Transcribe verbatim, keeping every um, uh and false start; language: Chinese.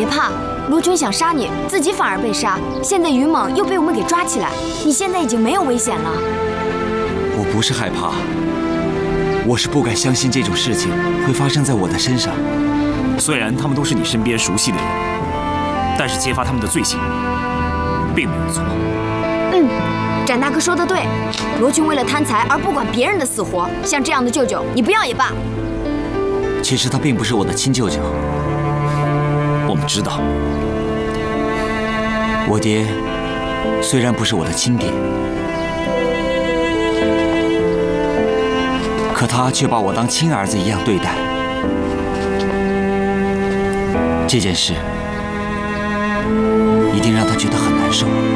怕，罗琼想杀你，自己反而被杀。现在于猛又被我们给抓起来，你现在已经没有危险了。 我不是害怕，我是不敢相信这种事情会发生在我的身上。 虽然他们都是你身边熟悉的人，但是揭发他们的罪行，并没有错。 嗯，展大哥说的对，罗琼为了贪财而不管别人的死活，像这样的舅舅，你不要也罢。 其实他并不是我的亲舅舅。 我们知道， 我爹虽然不是我的亲爹，可他却把我当亲儿子一样对待。这件事一定让他觉得很难受。